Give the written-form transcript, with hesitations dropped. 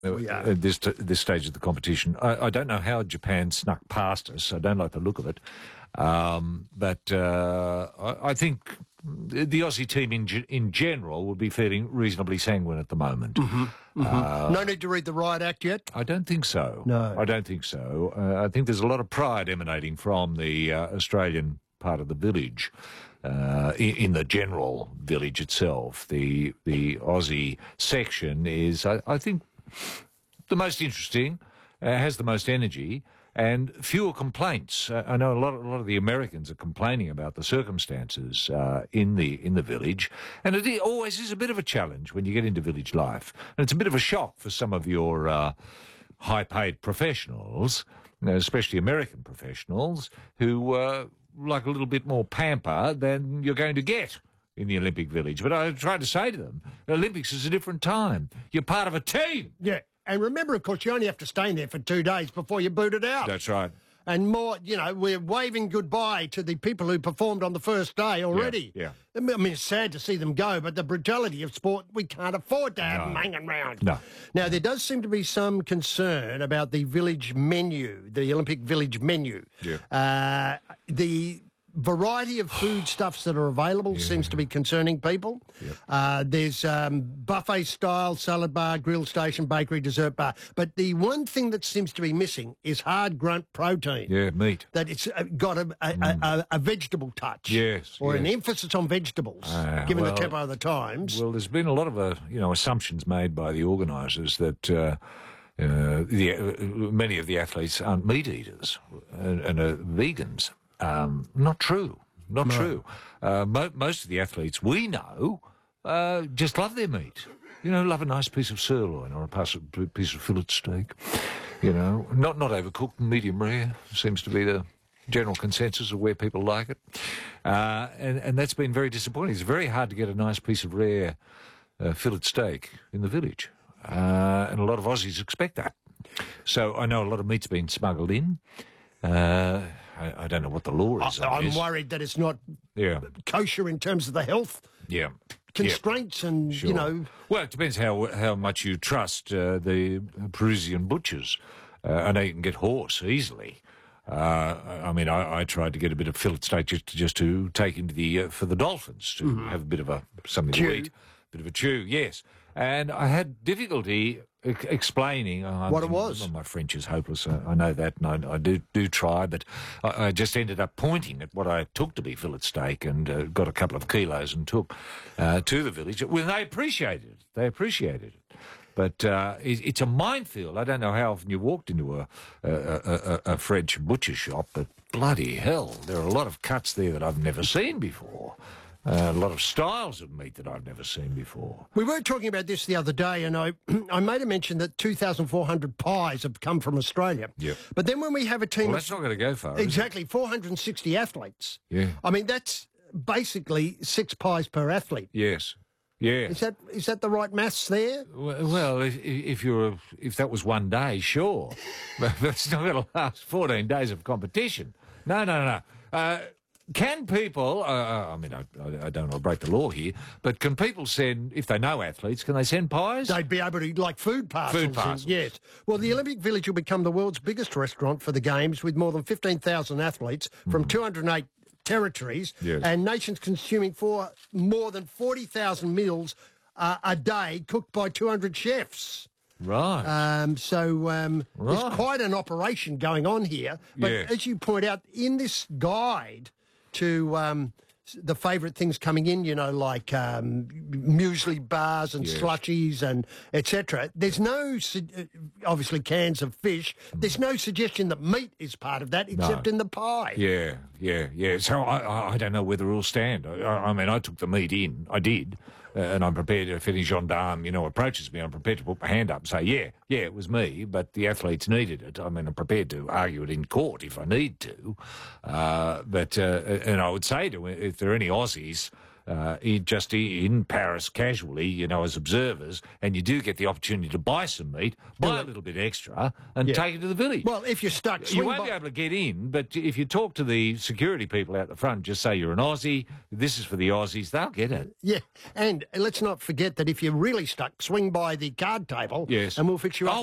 at this stage of the competition. I don't know how Japan snuck past us. I don't like the look of it. But I think the Aussie team in general would be feeling reasonably sanguine at the moment. No need to read the riot act yet? I don't think so. No. I don't think so. I think there's a lot of pride emanating from the Australian part of the village. In the general village itself, the Aussie section is, I think, the most interesting, has the most energy, and fewer complaints. I know a lot of the Americans are complaining about the circumstances in the village, and it always is a bit of a challenge when you get into village life, and it's a bit of a shock for some of your high-paid professionals, especially American professionals, who like a little bit more pamper than you're going to get in the Olympic Village. But I try to say to them, the Olympics is a different time. You're part of a team. Yeah. And remember, of course, you only have to stay in there for 2 days before you're booted out. That's right. And more, we're waving goodbye to the people who performed on the first day already. Yeah. I mean, it's sad to see them go, but the brutality of sport, we can't afford to have them hanging around. No. Now, there does seem to be some concern about the village menu, the Olympic Village menu. Yeah. The variety of foodstuffs that are available seems to be concerning people. Yep. There's buffet-style salad bar, grill station, bakery, dessert bar. But the one thing that seems to be missing is hard grunt protein. Yeah, meat. That it's got a vegetable touch. Yes. Or an emphasis on vegetables, given the tempo of the times. Well, there's been a lot of assumptions made by the organisers that many of the athletes aren't meat eaters and are vegans. Not true. Not true. Most of the athletes we know just love their meat. Love a nice piece of sirloin or a piece of fillet steak. Not overcooked and medium rare seems to be the general consensus of where people like it. And that's been very disappointing. It's very hard to get a nice piece of rare fillet steak in the village. And a lot of Aussies expect that. So I know a lot of meat's been smuggled in. I don't know what the law is. I'm worried that it's not kosher in terms of the health constraints and, Well, it depends how much you trust the Parisian butchers. I know you can get horse easily. I tried to get a bit of fillet steak just to take into for the dolphins to have a bit of something to eat, a bit of a chew. Yes, and I had difficulty explaining what it was. Well, my French is hopeless. I know that, and I do try, but I just ended up pointing at what I took to be fillet steak and got a couple of kilos and took to the village. Well, they appreciated it. But it's a minefield. I don't know how often you walked into a French butcher shop, but bloody hell, there are a lot of cuts there that I've never seen before. A lot of styles of meat that I've never seen before. We were talking about this the other day, and I made a mention that 2,400 pies have come from Australia. Yep. But then when we have a team... Well, that's not going to go far, exactly, 460 athletes. Yeah. I mean, that's basically 6 pies per athlete. Yes. Yeah. Is that the right maths there? Well, if that was one day, sure. But that's not going to last 14 days of competition. No. Can people, I don't want to break the law here, but can people send, if they know athletes, can they send pies? They'd be able to, like food parcels. Food parcels. Yes. Well, the Olympic Village will become the world's biggest restaurant for the Games, with more than 15,000 athletes from 208 territories and nations consuming more than 40,000 meals a day cooked by 200 chefs. Right. There's quite an operation going on here. But as you point out, in this guide to the favourite things coming in, like muesli bars and slushies and etc. There's no, obviously, cans of fish. There's no suggestion that meat is part of that, except in the pie. Yeah. So I don't know where the rules stand. I took the meat in. I did. And I'm prepared to, if any gendarme, approaches me, I'm prepared to put my hand up and say, it was me, but the athletes needed it. I'm prepared to argue it in court if I need to. And I would say to, if there are any Aussies just in Paris casually, you know, as observers, and you do get the opportunity to buy some meat, buy a little bit extra, and take it to the village. Well, if you're stuck, you won't be able to get in, but if you talk to the security people out the front, just say you're an Aussie, this is for the Aussies, they'll get it. Yeah, and let's not forget that if you're really stuck, swing by the card table, yes, and we'll fix you up.